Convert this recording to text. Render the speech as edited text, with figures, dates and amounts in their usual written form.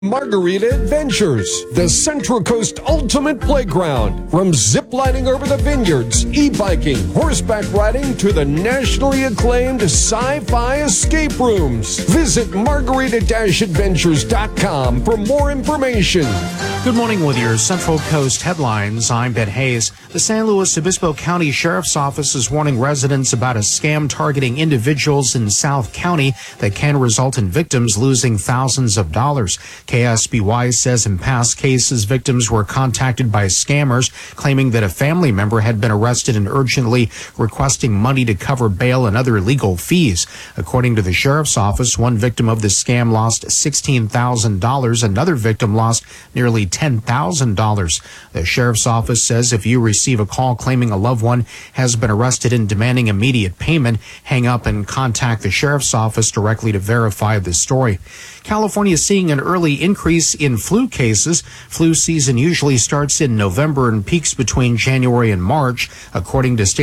Margarita Adventures, the Central Coast ultimate playground. From ziplining over the vineyards, e-biking, horseback riding, to the nationally acclaimed sci-fi escape rooms. Visit margarita-adventures.com for more information. Good morning with your Central Coast headlines. I'm Ben Hayes. The San Luis Obispo County Sheriff's Office is warning residents about a scam targeting individuals in South County that can result in victims losing thousands of dollars. KSBY says in past cases, victims were contacted by scammers claiming that a family member had been arrested and urgently requesting money to cover bail and other legal fees. According to the Sheriff's Office, one victim of the scam lost $16,000. Another victim lost nearly $10,000. The Sheriff's Office says if you receive a call claiming a loved one has been arrested and demanding immediate payment, hang up and contact the Sheriff's Office directly to verify the story. California is seeing an early increase in flu cases. Flu season usually starts in November and peaks between January and March, according to state